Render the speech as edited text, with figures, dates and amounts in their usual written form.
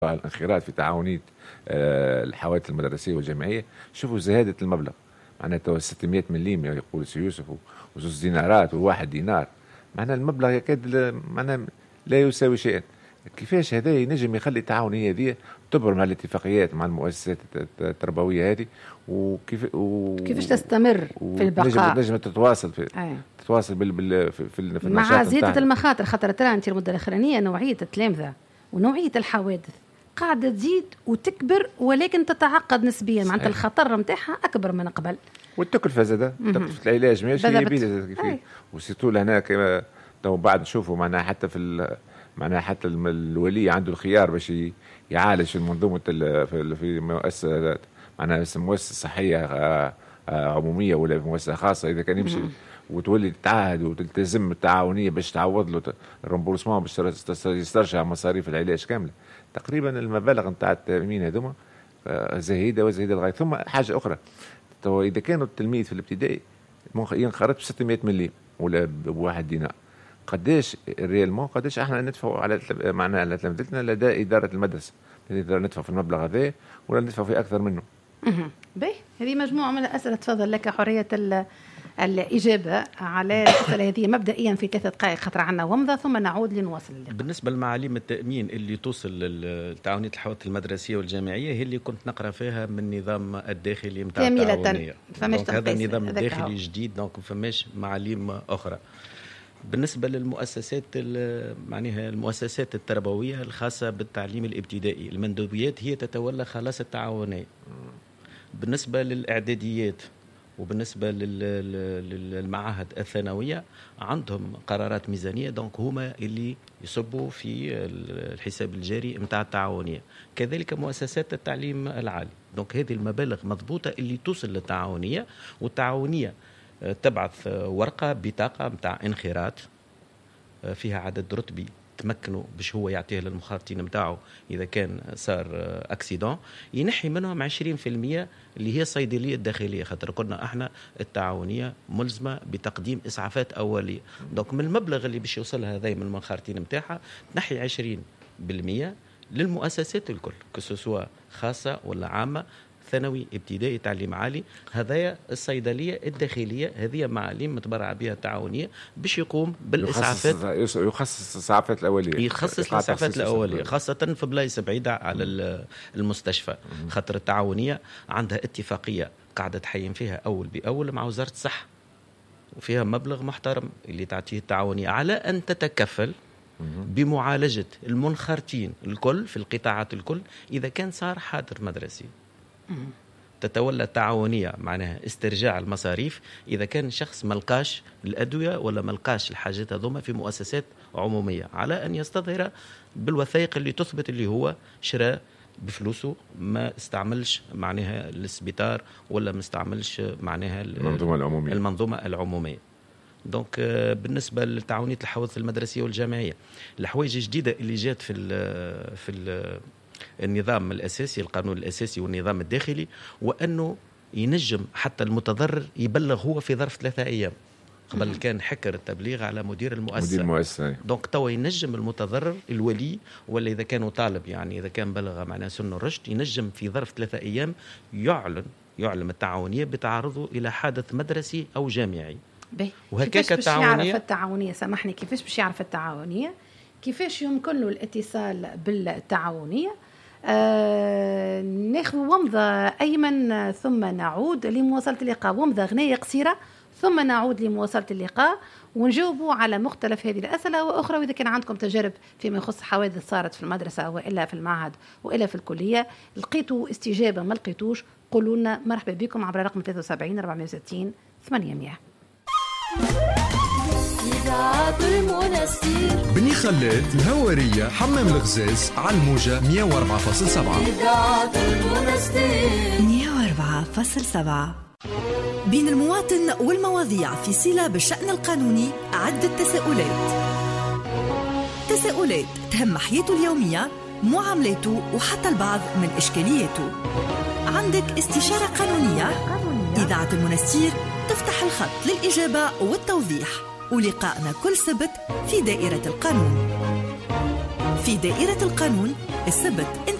الانخراط في تعاونية الحوادث المدرسية والجامعية. شوفوا زهادة المبلغ، معناتها 600 مليم يقول سي يوسف، وزوز دينارات وواحد دينار، معناها المبلغ يكاد معناها لا يساوي شيئا. كيفاش هذا ينجم يخلي التعاونية هذه تبرم على الاتفاقيات مع المؤسسات التربوية هذه، كيفاش تستمر في البقاء، نجم تتواصل تتواصل في مع زيادة المخاطر. خاطر ترى انت المدة الأخرانية نوعية التلامذة ونوعية الحوادث قاعدة تزيد وتكبر، ولكن تتعقد نسبيا، معناتها الخطر نتاعها أكبر من قبل. والتكلفة زادة، تكلفة العلاج ماشي يبيد وسيطول هناك. تو بعد نشوفوا معناها حتى معناها حتى الولي عنده الخيار باش يعالج في المنظومة في مؤسسة معناها مؤسسة صحية عمومية ولا في مؤسسة خاصة، إذا كان يمشي وتولي تتعاهد وتلتزم التعاونية باش تعوض له الرمبورسمون باش يسترجع مصاريف العلاج كاملة. تقريبا المبالغ نتاع التأمين هذوما زهيدة وزهيدة لغاية. ثم حاجة أخرى، تو إذا كانوا التلميذ في الابتدائي ينخرط ب 600 مليم ولا بواحد دينار، قداش ريالمون قداش احنا ندفعوا على معناها على تلامذتنا لدى إدارة المدرسة؟ نقدر ندفع في المبلغ هذا ولا ندفع في أكثر منه؟ باهي، هذه مجموعة من الأسئلة. تفضل لك حرية الإجابة على الأسئلة هذه مبدئيا في 3 دقائق خطر عنا ومضة، ثم نعود لنواصل اللقاء. بالنسبة لمعاليم التأمين اللي توصل للتعاونية الحوادث المدرسية والجامعية هي اللي كنت نقرأ فيها من النظام الداخلي متاع التعاونية. هذا النظام الداخلي جديد، دونك فماش معاليم أخرى. بالنسبة للمؤسسات معناها المؤسسات التربوية الخاصة بالتعليم الابتدائي، المندوبيات هي تتولى خلاص التعاونية. بالنسبة للإعداديات وبالنسبة للمعاهد الثانوية عندهم قرارات ميزانية، دونك هما اللي يصبوا في الحساب الجاري متاع التعاونية. كذلك مؤسسات التعليم العالي، دونك هذه المبالغ مضبوطة اللي توصل للتعاونية، والتعاونية تبعث ورقة بطاقة متاع انخراط فيها عدد رتبي تمكنوا باش هو يعطيه للمخالطين متاعه إذا كان صار أكسيدون، ينحي منهم 20% اللي هي الصيدلية الداخلية. خاطر قلنا احنا التعاونية ملزمة بتقديم إسعافات أولية، دونك من المبلغ اللي باش يوصلها هذا من المخالطين متاعها تنحي 20% للمؤسسات الكل، كسوسوا خاصة ولا عامة، ثانوي ابتدائي تعليم عالي. هذايا الصيدلية الداخلية هذه معاليم متبرع بها التعاونية باش يقوم بالإسعافات، يخصص الإسعافات الأولية، يخصص الإسعافات الأولية خاصة في بلايص بعيدة على المستشفى. خاطر التعاونية عندها اتفاقية قاعدة تحيم فيها أول بأول مع وزارة الصحة، وفيها مبلغ محترم اللي تعطيه التعاونية على أن تتكفل بمعالجة المنخرطين الكل في القطاعات الكل إذا كان صار حادث مدرسي. تتولى التعاونية معناها استرجاع المصاريف إذا كان شخص ملقاش الأدوية ولا ملقاش الحاجات هذوما في مؤسسات عمومية، على أن يستظهر بالوثائق اللي تثبت اللي هو شراء بفلوسه، ما استعملش معناها السبيطار ولا ما استعملش معناها المنظومة العمومية. دونك بالنسبة لتعاونية الحوادث المدرسية والجامعية، الحوايج الجديدة اللي جات في النظام الأساسي، القانون الأساسي والنظام الداخلي، وأنه ينجم حتى المتضرر يبلغ هو في ظرف 3 أيام. قبل كان حكر التبليغ على مدير المؤسسة. دونك توا ينجم المتضرر الولي ولا إذا كانوا طالب، يعني إذا كان بلغ معناه سن الرشد، ينجم في ظرف 3 أيام يعلم التعاونية بتعرضه إلى حادث مدرسي أو جامعي. وهكذا التعاونية سامحني، كيفاش باش يعرف التعاونية؟ كيفاش يمكن له الاتصال بالتعاونية؟ ناخذ ومضة أيمن ثم نعود لمواصلة اللقاء. ومضة غنية قصيرة ثم نعود لمواصلة اللقاء ونجاوبوا على مختلف هذه الأسئلة وأخرى. وإذا كان عندكم تجارب فيما يخص حوادث صارت في المدرسة وإلا في المعهد وإلا في الكلية، لقيتوا استجابة ما لقيتوش، قولوا لنا. مرحبا بكم عبر رقم 73 460 800. بني خلاد الهوارية حمام الغزاز على الموجة 104.7 104.7. بين المواطن والمواضيع في صلة بالشأن القانوني عدة تساؤلات تهم حياته اليومية، معاملاته وحتى البعض من إشكالياته. عندك استشارة قانونية؟ إذاعة المنستير تفتح الخط للإجابة والتوضيح، ولقائنا كل سبت في دائرة القانون في دائرة القانون السبت